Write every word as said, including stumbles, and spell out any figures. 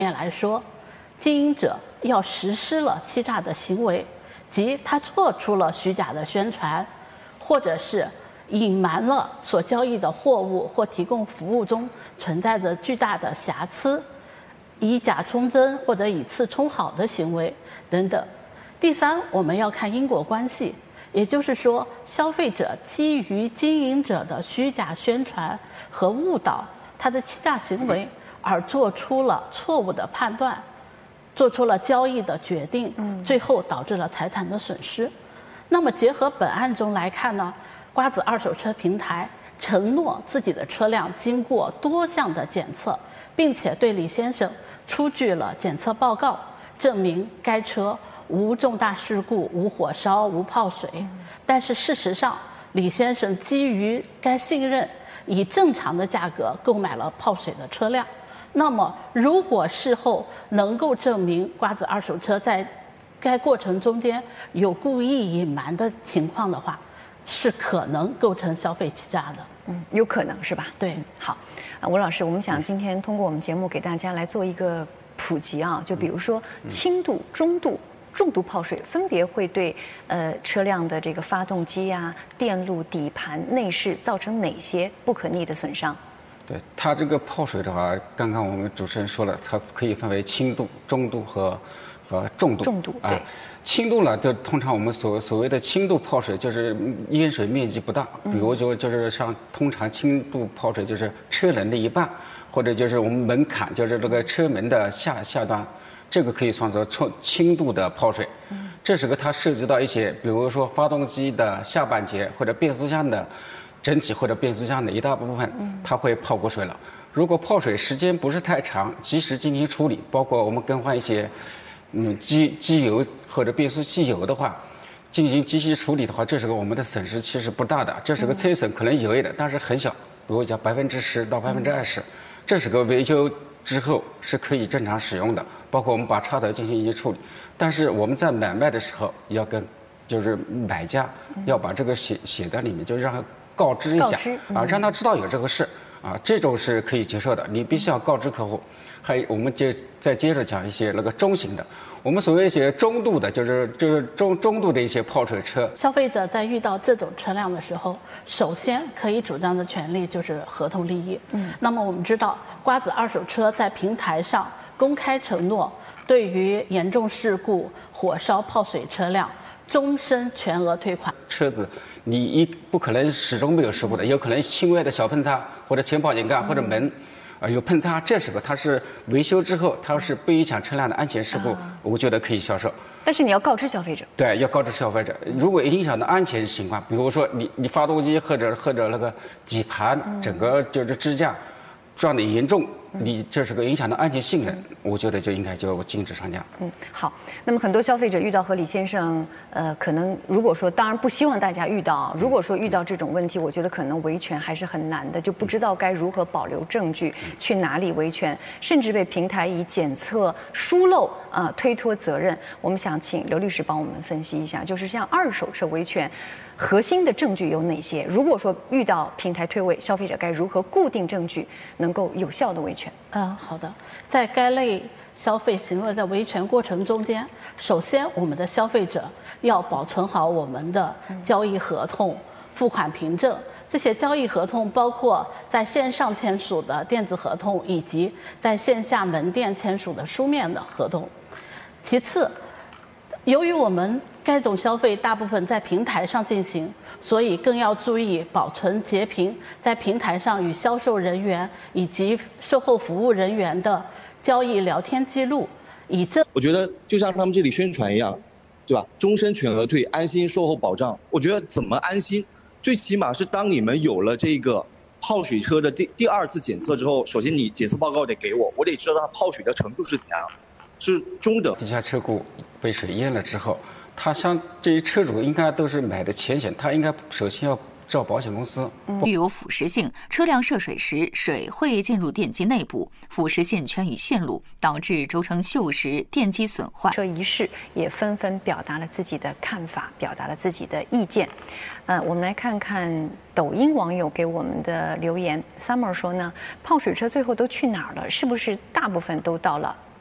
面来说，经营者要实施了欺诈的行为，即他做出了虚假的宣传，或者是隐瞒了所交易的货物或提供服务中存在着巨大的瑕疵，以假充真或者以次充好的行为等等。第三，我们要看因果关系，也就是说，消费者基于经营者的虚假宣传和误导他的欺诈行为，而做出了错误的判断，做出了交易的决定，最后导致了财产的损失。那么结合本案中来看呢，瓜子二手车平台承诺自己的车辆经过多项的检测，并且对李先生出具了检测报告，证明该车无重大事故、无火烧、无泡水。但是事实上，李先生基于该信任，以正常的价格购买了泡水的车辆。那么，如果事后能够证明瓜子二手车在该过程中间有故意隐瞒的情况的话，是可能构成消费欺诈的。 嗯，有可能是吧？ 对， 好，啊，吴老师，我们想今天通过我们节目给大家来做一个普及啊，就比如说轻度、中度、重度泡水分别会对呃车辆的这个发动机呀、电路、底盘、内饰造成哪些不可逆的损伤？ 对，它这个泡水的话，刚刚我们主持人说了，它可以分为轻度、中度和和重度。 重度，对。 啊，轻度呢，就通常我们所所谓的轻度泡水，就是淹水面积不大，比如就就是像通常轻度泡水就是车轮的一半，或者就是我们门槛，就是这个车门的下下端，这个可以算作轻轻度的泡水。这时候它涉及到一些，比如说发动机的下半截或者变速箱的整体或者变速箱的一大部分，它会泡过水了。如果泡水时间不是太长，及时进行处理，包括我们更换一些嗯机机油或者变速汽油的话，进行及时处理的话，这时候我们的损失其实不大的，这时候车损可能有一点，但是很小，比如讲百分之十到百分之二十，这时候维修之后是可以正常使用的，包括我们把插头进行一些处理。但是我们在买卖的时候要跟就是买家要把这个写写在里面，就是让他告知一下啊，让他知道有这个事啊，这种是可以接受的，你必须要告知客户。还有我们接再接着讲一些那个中型的，我们所谓一些中度的，就是就是中中度的一些泡水车。 消费者在遇到这种车辆的时候，首先可以主张的权利就是合同利益。嗯，那么我们知道，瓜子二手车在平台上公开承诺，对于严重事故、火烧、泡水车辆，终身全额退款。 车子你一不可能始终没有事故的，有可能轻微的小碰擦，或者前保险杠或者门。啊，有碰擦，这时候它是维修之后，它是不影响车辆的安全事故，啊、我觉得可以销售。 但是你要告知消费者。 对，要告知消费者。如果影响到安全情况，比如说你你发动机或者或者那个底盘，嗯、整个就是支架撞得严重，你这是个影响到安全性能，嗯、我觉得就应该就禁止上架。 嗯，好。那么很多消费者遇到和李先生，呃，可能如果说，当然不希望大家遇到，如果说遇到这种问题，我觉得可能维权还是很难的，就不知道该如何保留证据，去哪里维权，甚至被平台以检测疏漏啊、呃、推脱责任。我们想请刘律师帮我们分析一下，就是像二手车维权，核心的证据有哪些？如果说遇到平台退位，消费者该如何固定证据，能够有效的维权？ 嗯，好的。在该类消费行为的维权过程中间，首先我们的消费者要保存好我们的交易合同、付款凭证。这些交易合同包括在线上签署的电子合同，以及在线下门店签署的书面的合同。其次，由于我们该种消费大部分在平台上进行，所以更要注意保存截屏在平台上与销售人员以及售后服务人员的交易聊天记录，以证。 我觉得就像他们这里宣传一样，对吧？终身全额退，安心售后保障。我觉得怎么安心？最起码是当你们有了这个泡水车的第第二次检测之后，首先你检测报告得给我，我得知道它泡水的程度是怎样，是中等。 地下车库被水淹了之后，他像这些车主应该都是买的全险，他应该首先要找保险公司。 具有腐蚀性，车辆涉水时，水会进入电机内部，腐蚀线圈与线路，导致轴承锈蚀、电机损坏。 车一事也纷纷表达了自己的看法，表达了自己的意见。呃，我们来看看抖音网友给我们的留言。Summer 说呢，泡水车最后都去哪儿了？是不是大部分都到了